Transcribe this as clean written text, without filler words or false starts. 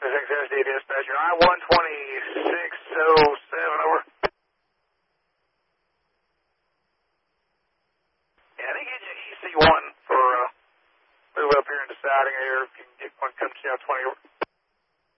XSD dispatcher, I-12607, over. Yeah, I think it's an EC1 for move up here into siding here. If you can get one, come to 20.